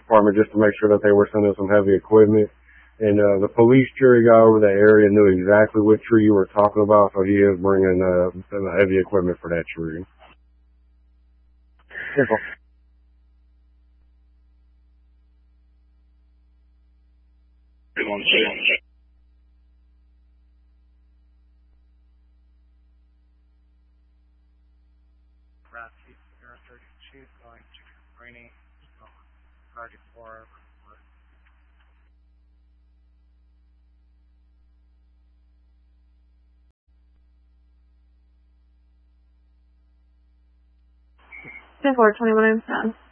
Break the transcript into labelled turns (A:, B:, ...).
A: department just to make sure that they were sending some heavy equipment. And the police jury guy over the area knew exactly what tree you were talking about, so he is bringing heavy equipment for that tree.
B: Simple.
C: Going to training, target 4.
D: Ten 4, 21 and 10.